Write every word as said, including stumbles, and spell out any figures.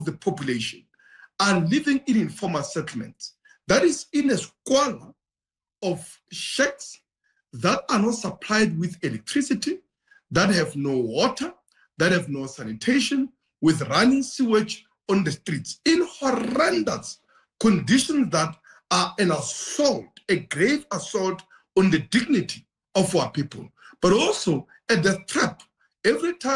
the population are living in informal settlements. That is in a squalor of shacks that are not supplied with electricity, that have no water, that have no sanitation, with running sewage on the streets, in horrendous conditions that are an assault, a grave assault on the dignity of our people, but also a death trap. Every time